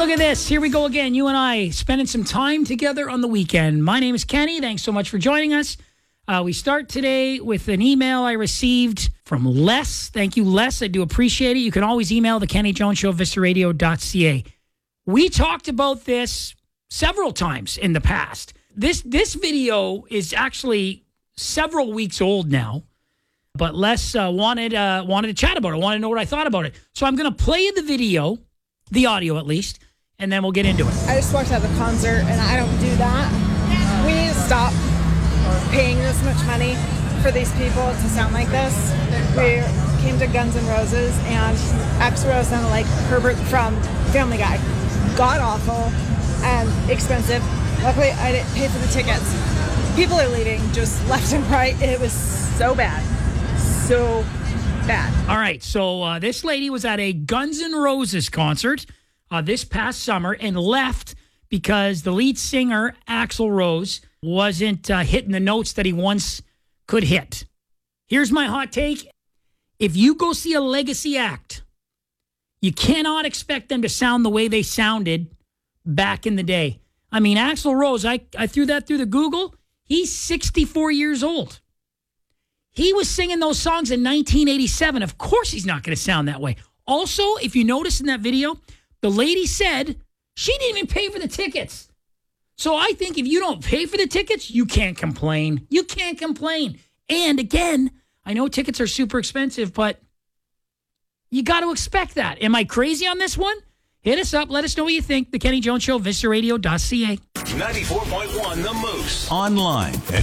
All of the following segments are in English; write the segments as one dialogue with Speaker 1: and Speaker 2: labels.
Speaker 1: Look at this. Here we go again. You and I spending some time together on the weekend. My name is Kenny. Thanks so much for joining us. We start today with an email I received from Les. Thank you, Les. I do appreciate it. You can always email the Kenny Jones Show, vistaradio.ca. We talked about this several times in the past. This video is actually several weeks old now, but Les wanted to chat about it, wanted to know what I thought about it. So I'm going to play the video, the audio at least, and then we'll get into it.
Speaker 2: I just walked out of the concert, and I don't do that. We need to stop paying this much money for these people to sound like this. We came to Guns N' Roses, and Axl Rose sounded like Herbert from Family Guy. God awful and expensive. Luckily, I didn't pay for the tickets. People are leaving just left and right. It was so bad. So bad.
Speaker 1: All right, so this lady was at a Guns N' Roses concert this past summer and left because the lead singer, Axl Rose, wasn't hitting the notes that he once could hit. Here's my hot take. If you go see a legacy act, you cannot expect them to sound the way they sounded back in the day. I mean, Axl Rose, I threw that through the Google. He's 64 years old. He was singing those songs in 1987. Of course he's not going to sound that way. Also, if you notice in that video, the lady said she didn't even pay for the tickets. So I think if you don't pay for the tickets, you can't complain. You can't complain. And again, I know tickets are super expensive, but you got to expect that. Am I crazy on this one? Hit us up. Let us know what you think. The Kenny Jones Show, vistaradio.ca.
Speaker 3: 94.1 The Moose. Online at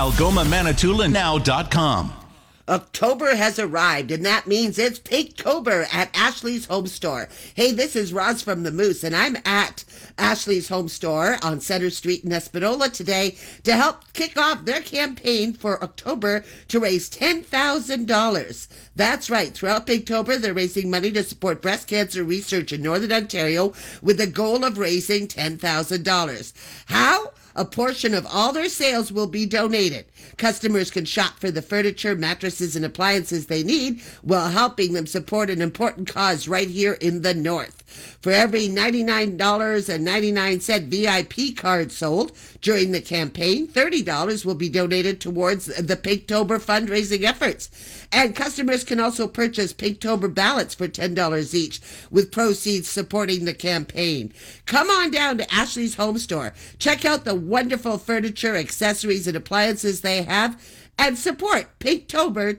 Speaker 3: myalgomamanitoulinow.com.
Speaker 4: October has arrived, and that means it's Pinktober at Ashley's Home Store. Hey, this is Roz from The Moose, and I'm at Ashley's Home Store on Center Street in Espanola today to help kick off their campaign for October to raise $10,000. That's right. Throughout Pinktober, they're raising money to support breast cancer research in Northern Ontario with the goal of raising $10,000. How? A portion of all their sales will be donated. Customers can shop for the furniture, mattresses, and appliances they need while helping them support an important cause right here in the North. For every $99.99 VIP card sold during the campaign, $30 will be donated towards the Pinktober fundraising efforts. And customers can also purchase Pinktober ballots for $10 each, with proceeds supporting the campaign. Come on down to Ashley's Home Store. Check out the wonderful furniture, accessories, and appliances they have, and support Pinktober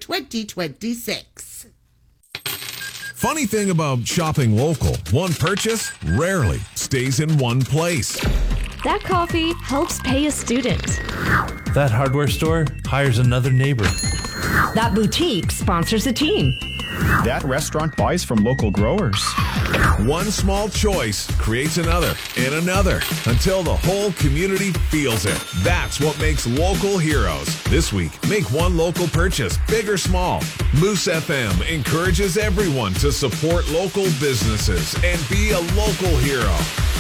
Speaker 4: 2026.
Speaker 5: Funny thing about shopping local, one purchase rarely stays in one place.
Speaker 6: That coffee helps pay a student.
Speaker 7: That hardware store hires another neighbor.
Speaker 6: That boutique sponsors a team.
Speaker 8: That restaurant buys from local growers.
Speaker 5: One small choice creates another and another until the whole community feels it. That's what makes local heroes. This week, make one local purchase, big or small. Moose FM encourages everyone to support local businesses and be a local hero.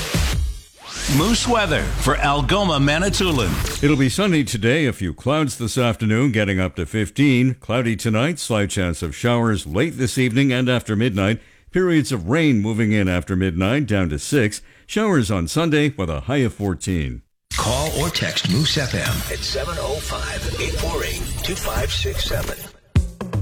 Speaker 3: Moose weather for Algoma, Manitoulin.
Speaker 9: It'll be sunny today, a few clouds this afternoon, getting up to 15. Cloudy tonight, slight chance of showers late this evening and after midnight. Periods of rain moving in after midnight, down to 6. Showers on Sunday with a high of 14.
Speaker 3: Call or text Moose FM at 705-848-2567.